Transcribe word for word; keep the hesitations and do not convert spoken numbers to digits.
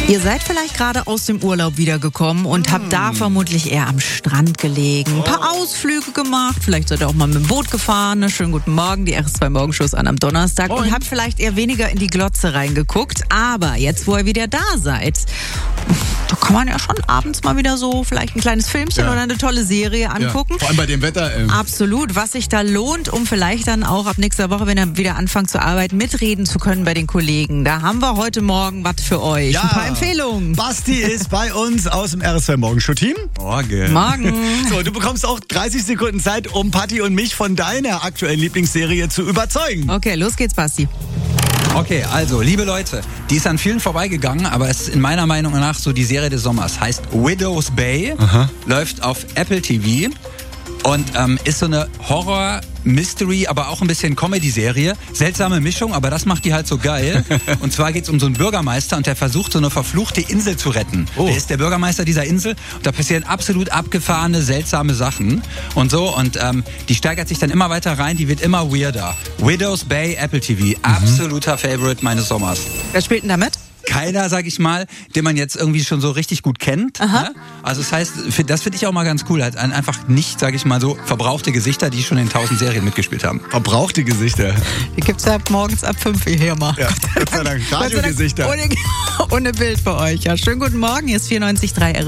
Ihr seid vielleicht gerade aus dem Urlaub wiedergekommen und habt da vermutlich eher am Strand gelegen, ein paar Ausflüge gemacht, vielleicht seid ihr auch mal mit dem Boot gefahren. Ne? Schönen guten Morgen, die R S zwei Morgenshows an am Donnerstag und habt vielleicht eher weniger in die Glotze reingeguckt, aber jetzt, wo ihr wieder da seid, da kann man ja schon abends mal wieder so vielleicht ein kleines Filmchen Ja. oder eine tolle Serie angucken. Ja, vor allem bei dem Wetter. Ähm. Absolut, was sich da lohnt, um vielleicht dann auch ab nächster Woche, wenn ihr wieder anfangt zu arbeiten, mitreden zu können bei den Kollegen. Da haben wir heute Morgen was für euch. Ja. Ein paar Empfehlungen. Basti ist bei uns aus dem R S zwei Morgenshow-Team. Morgen. Morgen. So, du bekommst auch dreißig Sekunden Zeit, um Patti und mich von deiner aktuellen Lieblingsserie zu überzeugen. Okay, los geht's, Basti. Okay, also, liebe Leute, die ist an vielen vorbeigegangen, aber es ist in meiner Meinung nach so die Serie des Sommers. Heißt Widow's Bay, Aha. läuft auf Apple T V und ähm, ist so eine Horror- Mystery, aber auch ein bisschen Comedy-Serie. Seltsame Mischung, aber das macht die halt so geil. Und zwar geht's um so einen Bürgermeister und der versucht, so eine verfluchte Insel zu retten. Oh. Der ist der Bürgermeister dieser Insel und da passieren absolut abgefahrene, seltsame Sachen und so. Und ähm, die steigert sich dann immer weiter rein, die wird immer weirder. Widow's Bay, Apple T V. Absoluter Favorite meines Sommers. Wer spielt denn damit? Keiner, sag ich mal, den man jetzt irgendwie schon so richtig gut kennt. Ne? Also das heißt, das finde ich auch mal ganz cool. Halt einfach nicht, sag ich mal so, verbrauchte Gesichter, die schon in tausend Serien mitgespielt haben. Verbrauchte Gesichter. Die gibt's ja ab morgens ab fünf hier mal. Ja, Gott sei Dank. Gott sei Dank Radiogesichter. Ohne, ohne Bild für euch. Ja, schönen guten Morgen, hier ist vierundneunzig Komma drei R S